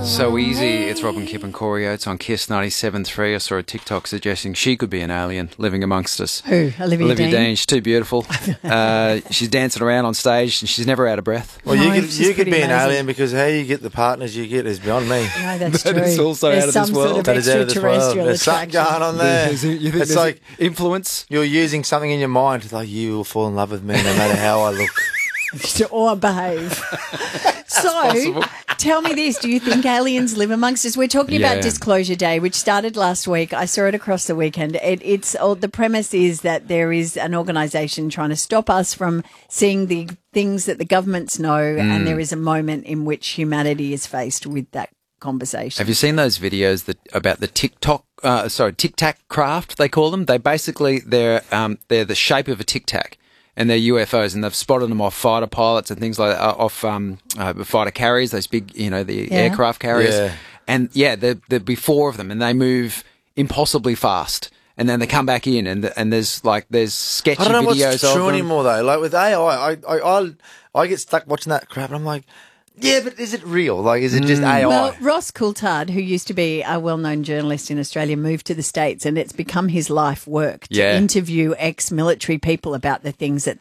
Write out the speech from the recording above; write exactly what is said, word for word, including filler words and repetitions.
So easy. It's Robin Kipp and Corey Oates on Kiss ninety-seven point three. I saw a TikTok suggesting she could be an alien living amongst us. Who? Olivia, Olivia Dean? Dean. She's too beautiful. uh, she's dancing around on stage and she's never out of breath. Well, No, you could she's you could pretty be an amazing. alien because how you get the partners you get is beyond me. No, that's That true. is also There's out of some this world. Sort of That is out of this world. extraterrestrial There's something attraction. going on there. Is it- you think It's there's like influence. you're using something in your mind. It's like you will fall in love with me no matter how I look. Or behave. So, possible. tell me this. Do you think aliens live amongst us? We're talking Yeah. about Disclosure Day, which started last week. I saw it across the weekend. It, it's oh, the premise is that there is an organisation trying to stop us from seeing the things that the governments know, Mm. and there is a moment in which humanity is faced with that conversation. Have you seen those videos that about the TikTok? Uh, sorry, Tic Tac craft. They call them. They basically they're um, they're the shape of a Tic Tac. And they're U F Os, and they've spotted them off fighter pilots and things like that, uh, off um, uh, fighter carriers, those big, you know, the Yeah. aircraft carriers. Yeah. And yeah, there there'd be four of them, and they move impossibly fast. And then they come back in, and and there's like there's sketchy I don't know videos what's of true them. anymore though. Like with A I, I, I, I, I get stuck watching that crap, and I'm like, yeah, but is it real? Like, is it just A I? Well, Ross Coulthard, who used to be a well-known journalist in Australia, moved to the States, and it's become his life work to Yeah. interview ex-military people about the things that